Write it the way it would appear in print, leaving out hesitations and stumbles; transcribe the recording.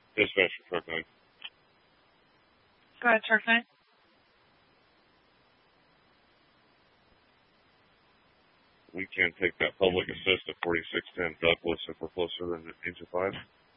Dispatcher, truck 9. Go ahead, truck 9. We can take that public assist at 4610 Douglas if we're closer than Engine 5.